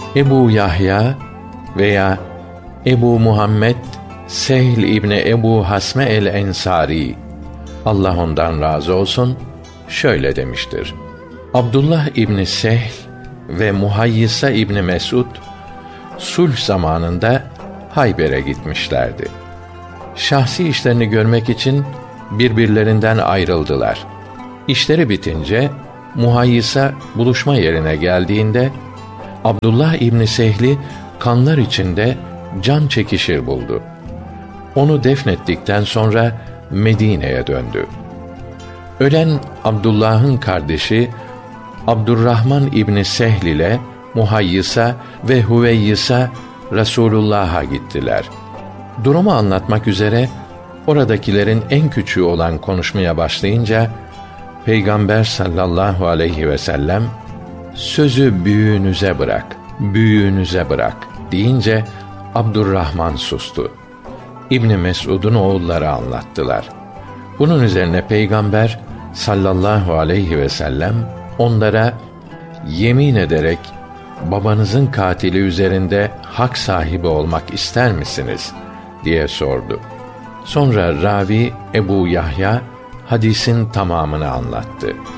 Ebu Yahya veya Ebu Muhammed Sehl İbni Ebu Hasme el-Ensari, Allah ondan razı olsun, şöyle demiştir: Abdullah İbni Sehl ve Muhayyisa İbni Mes'ud sulh zamanında Hayber'e gitmişlerdi. Şahsi işlerini görmek için birbirlerinden ayrıldılar. İşleri bitince Muhayyisa buluşma yerine geldiğinde Abdullah İbni Sehl'i kanlar içinde can çekişir buldu. Onu defnettikten sonra Medine'ye döndü. Ölen Abdullah'ın kardeşi Abdurrahman İbni Sehl ile Muhayyisa ve Hüveyyisa Resulullah'a gittiler. Durumu anlatmak üzere oradakilerin en küçüğü olan konuşmaya başlayınca Peygamber sallallahu aleyhi ve sellem sözü büyüğünüze bırak, büyüğünüze bırak deyince Abdurrahman sustu. İbn Mes'ud'un oğulları anlattılar. Bunun üzerine Peygamber sallallahu aleyhi ve sellem onlara yemin ederek babanızın katili üzerinde hak sahibi olmak ister misiniz diye sordu. Sonra ravi Ebu Yahya hadisin tamamını anlattı.